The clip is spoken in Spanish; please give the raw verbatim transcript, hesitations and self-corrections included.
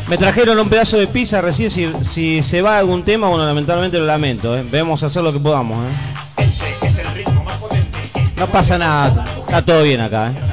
Me trajeron un pedazo de pizza recién. Si, si se va algún tema, bueno, lamentablemente lo lamento. ¿eh? Debemos hacer lo que podamos. ¿eh? No pasa nada. Está todo bien acá. ¿eh?